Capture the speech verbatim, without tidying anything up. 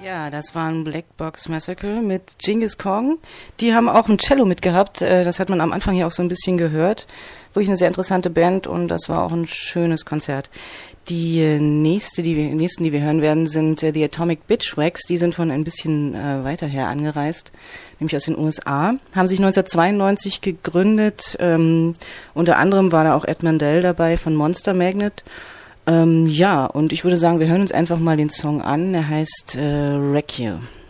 Ja, das war ein Black Box Massacre mit Genghis Kong. Die haben auch ein Cello mitgehabt, das hat man am Anfang hier auch so ein bisschen gehört. Wirklich eine sehr interessante Band und das war auch ein schönes Konzert. Die nächste, die wir, nächsten, die wir hören werden, sind The Atomic Bitchwax. Die sind von ein bisschen äh, weiter her angereist, nämlich aus den U S A. Haben sich neunzehnhundertzweiundneunzig gegründet. Ähm, unter anderem war da auch Ed Mandel dabei von Monster Magnet. Ähm, ja, und ich würde sagen, wir hören uns einfach mal den Song an. Der heißt äh, Wreck You.